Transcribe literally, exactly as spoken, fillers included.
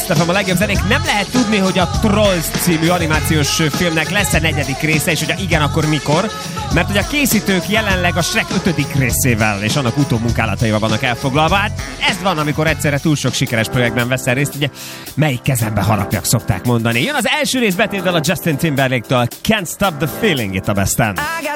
Best of a legjobb zenék. Nem lehet tudni, hogy a Trolls című animációs filmnek lesz-e negyedik része, és hogyha igen, akkor mikor. Mert hogy a készítők jelenleg a Shrek ötödik részével és annak utómunkálataival vannak elfoglalva. Hát ez van, amikor egyszerre túl sok sikeres projektben veszel részt, ugye melyik kezembe harapjak, szokták mondani. Jön az első rész betétdal a Justin Timberlake-től, Can't Stop the Feeling itt a Besten.